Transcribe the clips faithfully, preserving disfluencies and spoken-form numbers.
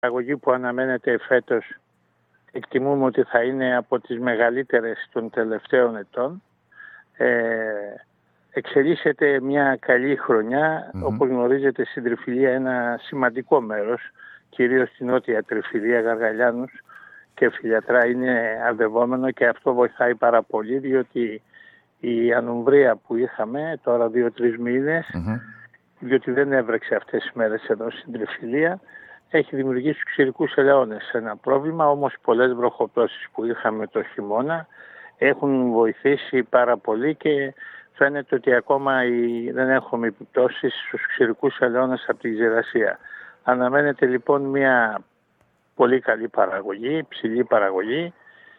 παραγωγή που αναμένεται φέτος εκτιμούμε ότι θα είναι από τις μεγαλύτερες των τελευταίων ετών. Ε, εξελίσσεται μια καλή χρονιά. Mm-hmm. Όπως γνωρίζετε, στην Τριφυλία ένα σημαντικό μέρος, κυρίως στην νότια Τριφυλία, Γαργαλιάνους και Φιλιατρά, είναι αρδευόμενο και αυτό βοηθάει πάρα πολύ, διότι η ανομβρία που είχαμε τώρα δύο-τρεις μήνες, mm-hmm. διότι δεν έβρεξε αυτές τις μέρες εδώ στην Τριφυλία, έχει δημιουργήσει στους ξηρικούς ελαιώνες ένα πρόβλημα, όμως πολλές βροχοπτώσεις που είχαμε το χειμώνα έχουν βοηθήσει πάρα πολύ και φαίνεται ότι ακόμα η, δεν έχουμε επιπτώσεις στους ξηρικούς ελαιώνες από τη ξηρασία. Αναμένεται λοιπόν μια πολύ καλή παραγωγή, ψηλή παραγωγή,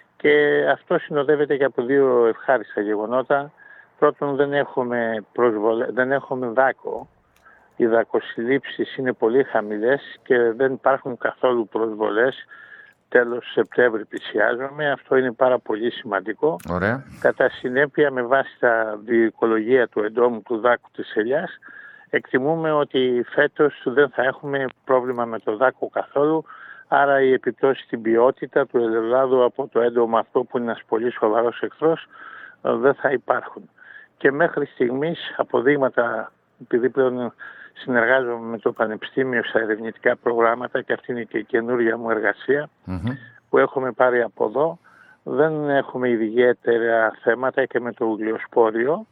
και αυτό συνοδεύεται και από δύο ευχάριστα γεγονότα. Πρώτον, δεν έχουμε, προσβολε... δεν έχουμε δάκο. Οι δακοσυλλήψεις είναι πολύ χαμηλές και δεν υπάρχουν καθόλου προσβολές. Τέλος Σεπτέμβρη πλησιάζουμε. Αυτό είναι πάρα πολύ σημαντικό. Ωραία. Κατά συνέπεια, με βάση τα διοικολογία του εντόμου του δάκου της ελιάς, εκτιμούμε ότι φέτος δεν θα έχουμε πρόβλημα με το δάκο καθόλου. Άρα οι επιπτώσεις στην ποιότητα του ελαιολάδου από το έντομο αυτό, που είναι ένας πολύ σοβαρός εχθρός, δεν θα υπάρχουν. Και μέχρι στιγμής αποδείγματα, επειδή πλέον συνεργάζομαι με το Πανεπιστήμιο στα ερευνητικά προγράμματα και αυτή είναι και η καινούργια μου εργασία mm-hmm. που έχουμε πάρει από εδώ, δεν έχουμε ιδιαίτερα θέματα και με το ουγλιοσπόριο.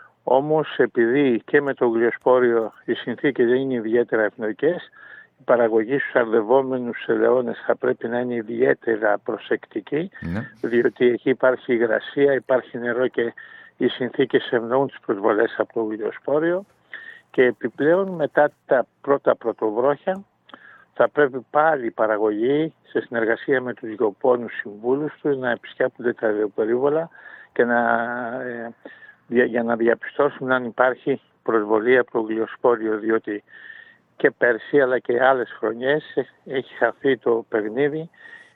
Όμως επειδή και με το ουγλιοσπόριο οι συνθήκες δεν είναι ιδιαίτερα ευνοϊκές, η παραγωγή στους αρδευόμενους ελαιώνες θα πρέπει να είναι ιδιαίτερα προσεκτική, mm-hmm. διότι εκεί υπάρχει υγρασία, υπάρχει νερό και οι συνθήκες ευνοούν τις προσβολές από το ουγλιοσπόριο. Και επιπλέον μετά τα πρώτα πρωτοβρόχια θα πρέπει πάλι η παραγωγή σε συνεργασία με τους γεωπόνους συμβούλους του να επισκέπτονται τα ελαιοπερίβολα και να, ε, για, για να διαπιστώσουν αν υπάρχει προσβολή από το ουγλιοσπόριο, διότι και πέρσι αλλά και άλλες χρονιές έχει χαθεί το παιχνίδι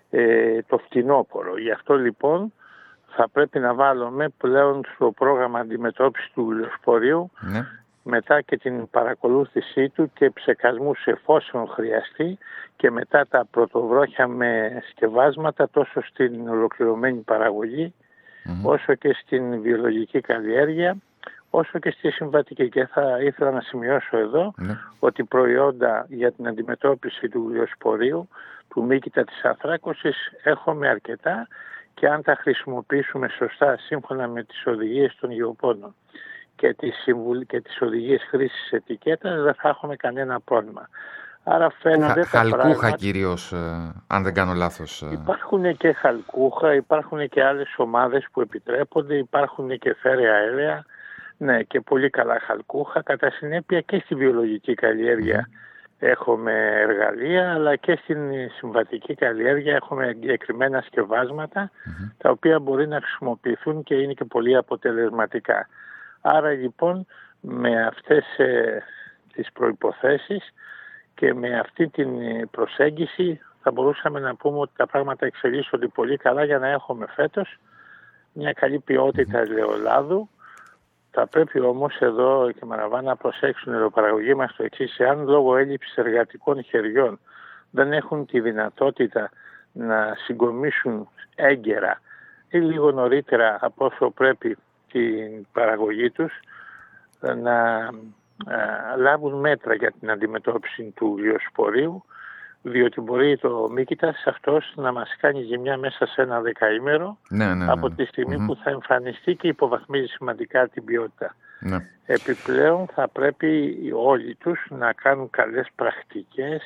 ε, το φθινόπωρο. Γι' αυτό λοιπόν θα πρέπει να βάλουμε πλέον στο πρόγραμμα αντιμετώπισης του ουγλιοσπορίου ναι. μετά και την παρακολούθησή του και ψεκασμούς εφόσον χρειαστεί και μετά τα πρωτοβρόχια με σκευάσματα τόσο στην ολοκληρωμένη παραγωγή mm-hmm. όσο και στην βιολογική καλλιέργεια όσο και στη συμβατική. Και θα ήθελα να σημειώσω εδώ mm-hmm. ότι προϊόντα για την αντιμετώπιση του ουγλιοσπορίου, του μύκητα της ανθράκωσης έχουμε αρκετά και αν τα χρησιμοποιήσουμε σωστά σύμφωνα με τις οδηγίες των γεωπόνων και τις, συμβουλ... και τις οδηγίες χρήσης ετικέτας δεν θα έχουμε κανένα πρόβλημα. Άρα φαίνονται Χα, χαλκούχα πράγματα... κυρίως, ε, αν δεν κάνω λάθος. Ε... Υπάρχουν και χαλκούχα, υπάρχουν και άλλες ομάδες που επιτρέπονται, υπάρχουν και φέρεα έλαια, ναι, και πολύ καλά χαλκούχα. Κατά συνέπεια και στη βιολογική καλλιέργεια mm. έχουμε εργαλεία, αλλά και στην συμβατική καλλιέργεια έχουμε εγκεκριμένα σκευάσματα, mm-hmm. τα οποία μπορεί να χρησιμοποιηθούν και είναι και πολύ αποτελεσματικά. Άρα λοιπόν με αυτές ε, τις προϋποθέσεις και με αυτή την προσέγγιση θα μπορούσαμε να πούμε ότι τα πράγματα εξελίσσονται πολύ καλά για να έχουμε φέτος μια καλή ποιότητα ελαιολάδου. Θα πρέπει όμως εδώ και Μαραβά να προσέξουν οι ελαιοπαραγωγοί μας το εξής: εάν λόγω έλλειψης εργατικών χεριών δεν έχουν τη δυνατότητα να συγκομίσουν έγκαιρα ή λίγο νωρίτερα από όσο πρέπει την παραγωγή τους, να α, λάβουν μέτρα για την αντιμετώπιση του ουγλιοσπορίου, διότι μπορεί το μύκητας αυτός να μας κάνει ζημιά μέσα σε ένα δεκαήμερο ναι, ναι, ναι. από τη στιγμή mm-hmm. που θα εμφανιστεί και υποβαθμίζει σημαντικά την ποιότητα. Ναι. Επιπλέον θα πρέπει όλοι τους να κάνουν καλές πρακτικές,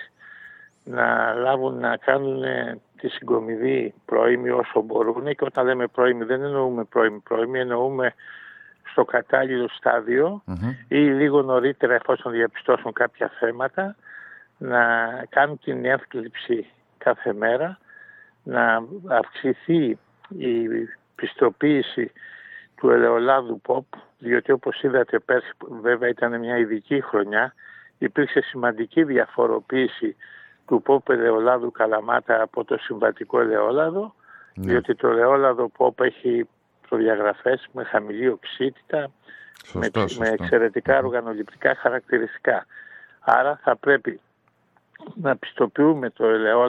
να λάβουν να κάνουν τη συγκομιδή πρώιμη όσο μπορούν, και όταν λέμε πρώιμη δεν εννοούμε πρώιμη πρώιμη, εννοούμε στο κατάλληλο στάδιο mm-hmm. ή λίγο νωρίτερα εφόσον διαπιστώσουν κάποια θέματα, να κάνουν την εύκληψη κάθε μέρα, να αυξηθεί η πιστοποίηση του ελαιολάδου ποπ, διότι όπως είδατε πέρσι βέβαια ήταν μια ειδική χρονιά, υπήρξε σημαντική διαφοροποίηση του ποπ ελαιολάδου Καλαμάτα από το συμβατικό ελαιόλαδο, ναι. διότι το ελαιόλαδο ποπ έχει προδιαγραφές με χαμηλή οξύτητα, σωστό, με, σωστό. με εξαιρετικά mm-hmm. οργανοληπτικά χαρακτηριστικά. Άρα θα πρέπει να πιστοποιούμε το ελαιόλαδο